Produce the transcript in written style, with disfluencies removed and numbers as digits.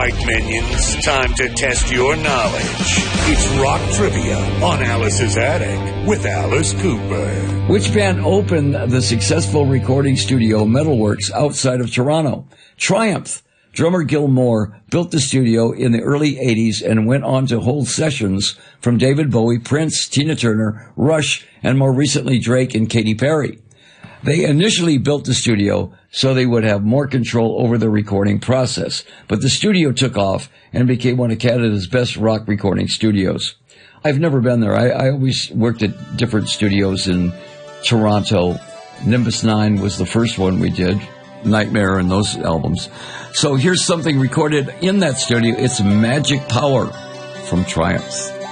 right, minions. Time to test your knowledge. It's Rock Trivia on Alice's Attic with Alice Cooper. Which band opened the successful recording studio Metalworks outside of Toronto? Triumph. Drummer Gil Moore built the studio in the early 80s and went on to hold sessions from David Bowie, Prince, Tina Turner, Rush, and more recently Drake and Katy Perry. They initially built the studio so they would have more control over the recording process, but the studio took off and became one of Canada's best rock recording studios. I've never been there. I always worked at different studios in Toronto. Nimbus 9 was the first one we did, Nightmare and those albums. So here's something recorded in that studio. It's Magic Power from Triumph.